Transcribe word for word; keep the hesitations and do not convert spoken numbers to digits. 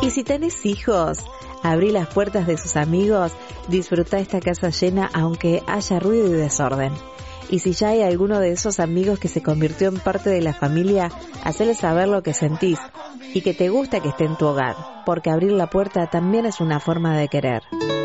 Y si tenés hijos, abrí las puertas de sus amigos, disfruta esta casa llena aunque haya ruido y desorden. Y si ya hay alguno de esos amigos que se convirtió en parte de la familia, hacele saber lo que sentís y que te gusta que esté en tu hogar, porque abrir la puerta también es una forma de querer.